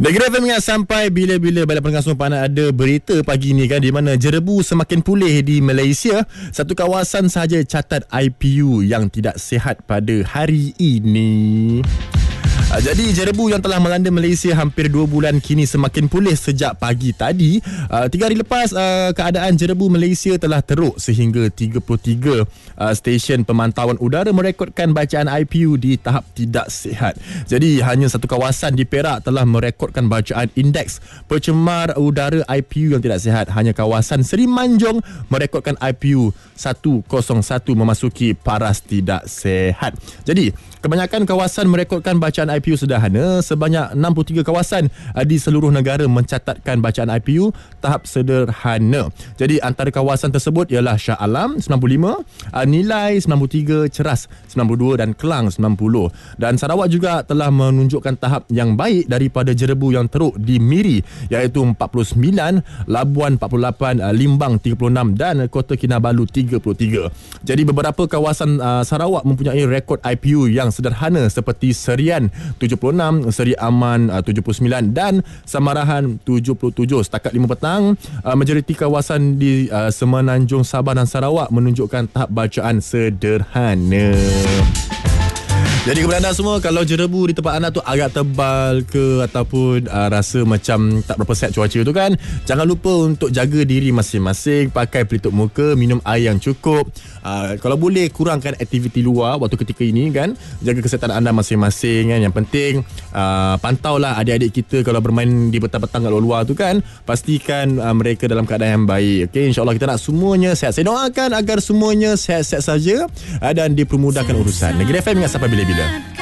Negeri FM ingat sampai bila-bila balik pendengar semua panas ada berita pagi ni kan, di mana jerebu semakin pulih di Malaysia. Satu kawasan sahaja catat IPU yang tidak sihat pada hari ini. Jadi jerebu yang telah melanda Malaysia hampir 2 bulan kini semakin pulih sejak pagi tadi. 3 hari lepas keadaan jerebu Malaysia telah teruk sehingga 33 stesen pemantauan udara merekodkan bacaan IPU di tahap tidak sihat. Jadi hanya satu kawasan di Perak telah merekodkan bacaan indeks pencemar udara IPU yang tidak sihat. Hanya kawasan Seri Manjung merekodkan IPU 101 memasuki paras tidak sihat. Jadi kebanyakan kawasan merekodkan bacaan IPU sederhana. Sebanyak 63 kawasan di seluruh negara mencatatkan bacaan IPU tahap sederhana. Jadi antara kawasan tersebut ialah Shah Alam 95, Nilai 93, Ceras 92 dan Kelang 90. Dan Sarawak juga telah menunjukkan tahap yang baik daripada jerebu yang teruk di Miri iaitu 49, Labuan 48, Limbang 36 dan Kota Kinabalu 33. Jadi beberapa kawasan Sarawak mempunyai rekod IPU yang sederhana seperti Serian 76, Seri Aman 79 dan Samarahan 77. Setakat 5 petang, majoriti kawasan di Semenanjung Sabah dan Sarawak menunjukkan tahap bacaan sederhana. Jadi kepada anda semua, kalau jerebu di tempat anda tu agak tebal ke ataupun rasa macam tak berapa sihat cuaca tu kan, jangan lupa untuk jaga diri masing-masing, pakai pelitup muka, minum air yang cukup. Kalau boleh kurangkan aktiviti luar waktu ketika ini kan, jaga kesihatan anda masing-masing kan. Yang penting pantaulah adik-adik kita kalau bermain di petang-petang kat luar tu kan, pastikan mereka dalam keadaan yang baik. Okey, insya-Allah kita nak semuanya sihat. Saya doakan agar semuanya sihat-sihat saja dan dipermudahkan urusan. Negeri FM ingat sampai bila-bila.